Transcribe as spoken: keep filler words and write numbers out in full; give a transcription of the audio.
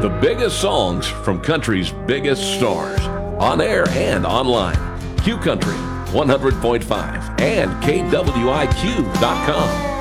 The biggest songs from country's biggest stars. On air and online. Q Country one hundred point five and K W I Q dot com.